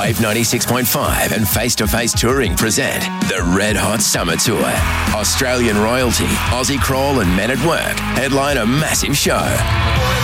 Wave 96.5 and Face to Face Touring present the Red Hot Summer Tour. Australian royalty, Aussie Crawl and Men at Work headline a massive show.